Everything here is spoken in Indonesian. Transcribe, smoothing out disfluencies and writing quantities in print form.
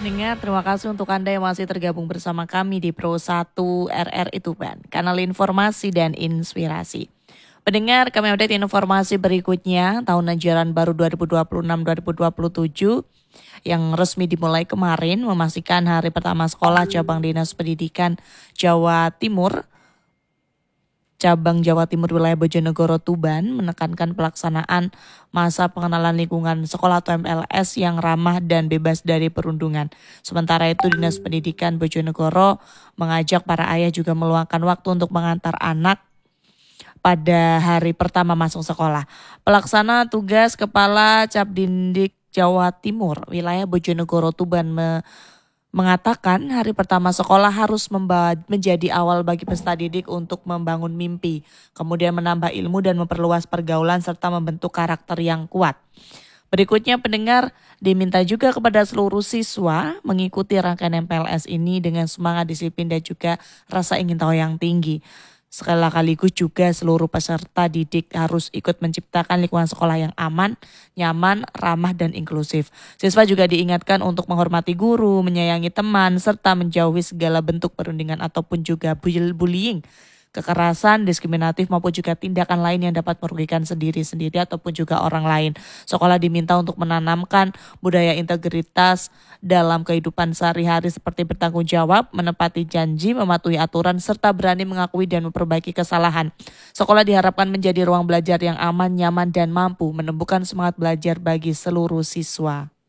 pendengar, terima kasih untuk Anda yang masih tergabung bersama kami di Pro 1 RRI Tuban, kanal informasi dan inspirasi. Pendengar, kami update informasi berikutnya, tahun ajaran baru 2026-2027 yang resmi dimulai kemarin memastikan hari pertama sekolah cabang Dinas Pendidikan Jawa Timur Cabang Jawa Timur wilayah Bojonegoro Tuban menekankan pelaksanaan masa pengenalan lingkungan sekolah atau MLS yang ramah dan bebas dari perundungan. Sementara itu Dinas Pendidikan Bojonegoro mengajak para ayah juga meluangkan waktu untuk mengantar anak pada hari pertama masuk sekolah. Pelaksana tugas Kepala Cabdindik Jawa Timur wilayah Bojonegoro Tuban mengatakan hari pertama sekolah harus menjadi awal bagi peserta didik untuk membangun mimpi, kemudian menambah ilmu dan memperluas pergaulan serta membentuk karakter yang kuat. Berikutnya pendengar diminta juga kepada seluruh siswa mengikuti rangkaian MPLS ini dengan semangat disiplin dan juga rasa ingin tahu yang tinggi. Sekaligus juga seluruh peserta didik harus ikut menciptakan lingkungan sekolah yang aman, nyaman, ramah, dan inklusif. Siswa juga diingatkan untuk menghormati guru, menyayangi teman, serta menjauhi segala bentuk perundingan ataupun juga bullying, kekerasan, diskriminatif maupun juga tindakan lain yang dapat merugikan sendiri ataupun juga orang lain. Sekolah diminta untuk menanamkan budaya integritas dalam kehidupan sehari-hari seperti bertanggung jawab, menepati janji, mematuhi aturan, serta berani mengakui dan memperbaiki kesalahan. Sekolah diharapkan menjadi ruang belajar yang aman, nyaman, dan mampu menumbuhkan semangat belajar bagi seluruh siswa.